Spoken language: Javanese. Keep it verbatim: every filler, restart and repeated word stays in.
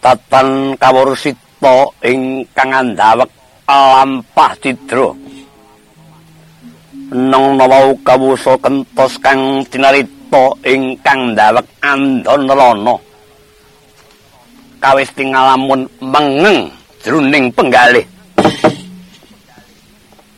Tatan kawursita ingkang andhawek lampah cidra. Nang nawau kawusa kentos kang tinarita ingkang ndhawek Andhanalana. Kawis tingalamun mengeng jroning penggalih.